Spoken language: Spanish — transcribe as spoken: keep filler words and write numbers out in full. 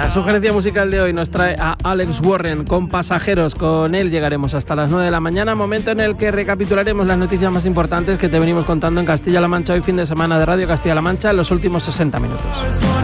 La sugerencia musical de hoy nos trae a Alex Warren con Pasajeros. Con él llegaremos hasta las nueve de la mañana, momento en el que recapitularemos las noticias más importantes que te venimos contando en Castilla-La Mancha hoy fin de semana de Radio Castilla-La Mancha en los últimos sesenta minutos.